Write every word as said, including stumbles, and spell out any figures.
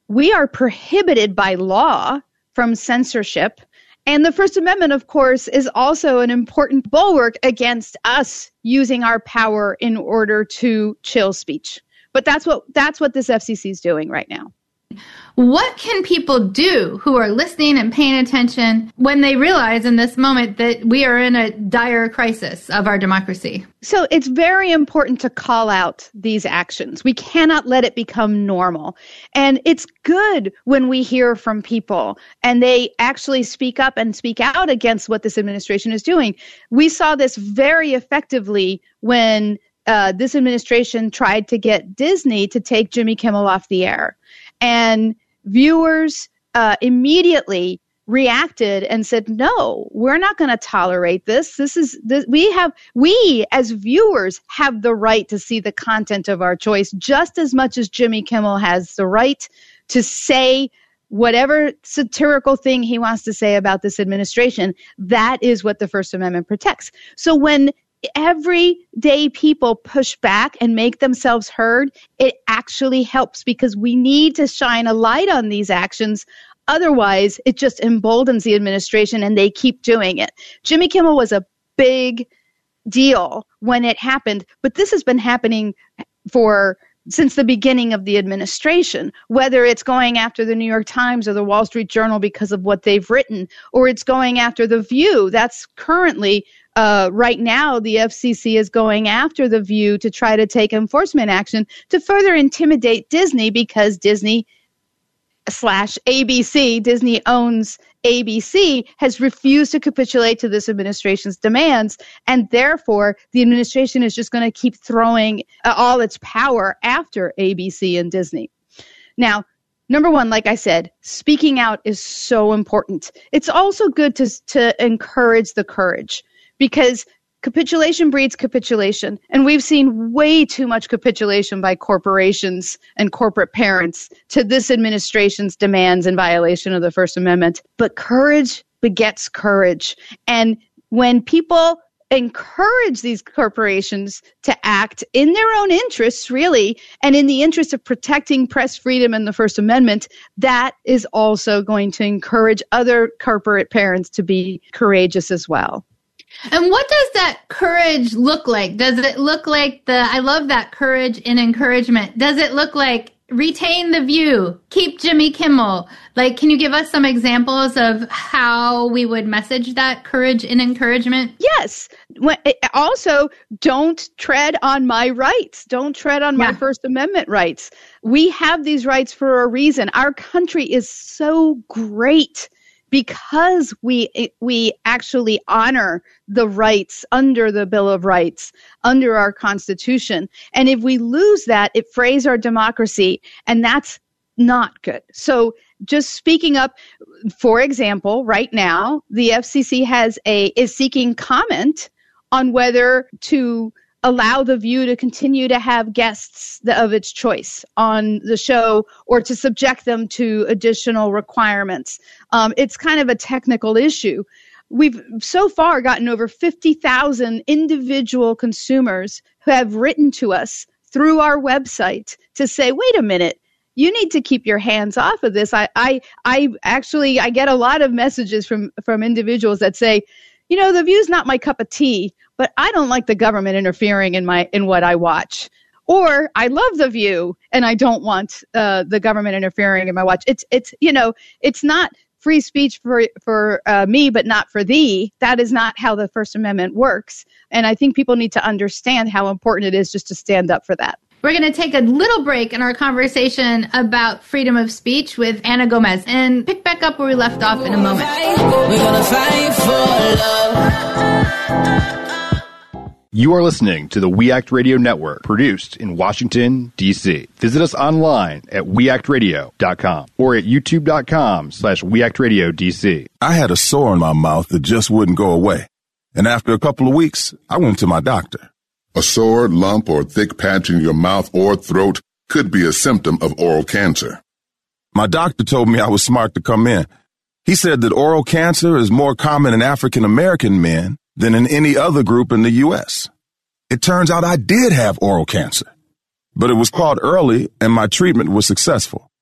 we are prohibited by law from censorship. And the First Amendment, of course, is also an important bulwark against us using our power in order to chill speech. But that's what that's what this F C C is doing right now. What can people do who are listening and paying attention when they realize in this moment that we are in a dire crisis of our democracy? So it's very important to call out these actions. We cannot let it become normal. And it's good when we hear from people and they actually speak up and speak out against what this administration is doing. We saw this very effectively when uh, this administration tried to get Disney to take Jimmy Kimmel off the air. And viewers uh, immediately reacted and said, no, we're not going to tolerate this. This is this, we have we as viewers have the right to see the content of our choice just as much as Jimmy Kimmel has the right to say whatever satirical thing he wants to say about this administration. That is what the First Amendment protects. So when everyday people push back and make themselves heard, it actually helps because we need to shine a light on these actions. Otherwise, it just emboldens the administration and they keep doing it. Jimmy Kimmel was a big deal when it happened, but this has been happening for since the beginning of the administration, whether it's going after the New York Times or the Wall Street Journal because of what they've written, or it's going after The View. That's currently Uh, right now, the F C C is going after The View to try to take enforcement action to further intimidate Disney because Disney slash A B C, Disney owns A B C, has refused to capitulate to this administration's demands. And therefore, the administration is just going to keep throwing uh, all its power after A B C and Disney. Now, number one, like I said, speaking out is so important. It's also good to to encourage the courage. Because capitulation breeds capitulation. And we've seen way too much capitulation by corporations and corporate parents to this administration's demands in violation of the First Amendment. But courage begets courage. And when people encourage these corporations to act in their own interests, really, and in the interest of protecting press freedom and the First Amendment, that is also going to encourage other corporate parents to be courageous as well. And what does that courage look like? Does it look like the, I love that courage and encouragement. Does it look like retain The View, keep Jimmy Kimmel? Like, can you give us some examples of how we would message that courage and encouragement? Yes. Also, don't tread on my rights. Don't tread on my yeah. First Amendment rights. We have these rights for a reason. Our country is so great because we we actually honor the rights under the Bill of Rights, under our Constitution. And if we lose that, it frays our democracy, and that's not good. So just speaking up, for example, right now, the F C C has a is seeking comment on whether to allow The View to continue to have guests of its choice on the show or to subject them to additional requirements. Um, it's kind of a technical issue. We've so far gotten over fifty thousand individual consumers who have written to us through our website to say, wait a minute, you need to keep your hands off of this. I, I, I actually, I get a lot of messages from, from individuals that say, you know, The View's not my cup of tea, but I don't like the government interfering in my in what I watch. Or I love The View and I don't want uh, the government interfering in my watch. It's it's you know, it's not free speech for for uh, me, but not for thee. That is not how the First Amendment works. And I think people need to understand how important it is just to stand up for that. We're going to take a little break in our conversation about freedom of speech with Anna Gomez and pick back up where we left off in a moment. We're going to fight for love. You are listening to the We Act Radio Network, produced in Washington, D C. Visit us online at we act radio dot com or at youtube.com slash weactradioDC. I had a sore in my mouth that just wouldn't go away. And after a couple of weeks, I went to my doctor. A sore, lump, or thick patch in your mouth or throat could be a symptom of oral cancer. My doctor told me I was smart to come in. He said that oral cancer is more common in African American men than in any other group in the U S. It turns out I did have oral cancer, but it was caught early and my treatment was successful.